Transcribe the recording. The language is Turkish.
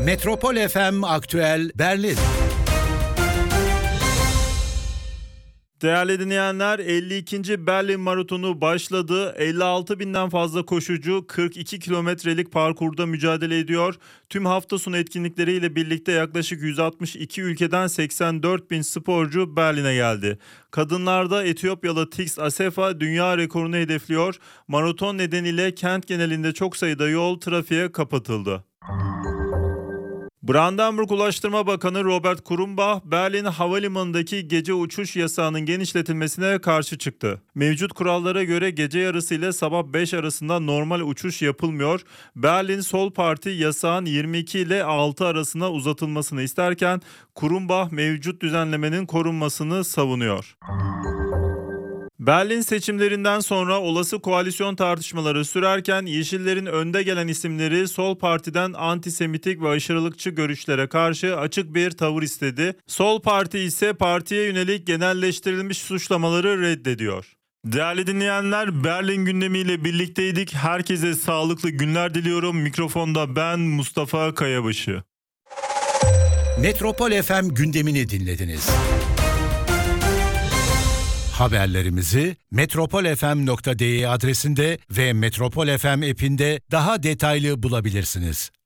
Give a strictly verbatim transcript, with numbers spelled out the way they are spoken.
Metropol F M Aktüel Berlin. Değerli dinleyenler, elli ikinci Berlin Maratonu başladı. elli altı binden fazla koşucu kırk iki kilometrelik parkurda mücadele ediyor. Tüm hafta sonu etkinlikleriyle birlikte yaklaşık yüz altmış iki ülkeden seksen dört bin sporcu Berlin'e geldi. Kadınlarda Etiyopyalı Tix Asefa dünya rekorunu hedefliyor. Maraton nedeniyle kent genelinde çok sayıda yol trafiğe kapatıldı. Brandenburg Ulaştırma Bakanı Robert Kurrenbach, Berlin Havalimanı'ndaki gece uçuş yasağının genişletilmesine karşı çıktı. Mevcut kurallara göre gece yarısı ile sabah beş arasında normal uçuş yapılmıyor. Berlin Sol Parti yasağın yirmi iki ile altı arasına uzatılmasını isterken Kurrenbach mevcut düzenlemenin korunmasını savunuyor. Berlin seçimlerinden sonra olası koalisyon tartışmaları sürerken Yeşillerin önde gelen isimleri Sol Parti'den antisemitik ve aşırılıkçı görüşlere karşı açık bir tavır istedi. Sol Parti ise partiye yönelik genelleştirilmiş suçlamaları reddediyor. Değerli dinleyenler, Berlin gündemiyle birlikteydik. Herkese sağlıklı günler diliyorum. Mikrofonda ben Mustafa Kayabaşı. Metropol F M gündemini dinlediniz. Haberlerimizi metropol f m nokta d e adresinde ve Metropol F M app'inde daha detaylı bulabilirsiniz.